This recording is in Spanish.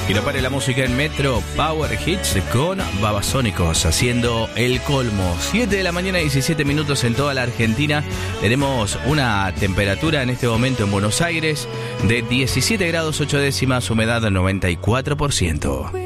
Y no pare la música en Metro Power Hits con Babasónicos haciendo el colmo. 7 de la mañana, 17 minutos en toda la Argentina. Tenemos una temperatura en este momento en Buenos Aires de 17 grados 8 décimas, humedad del 94%.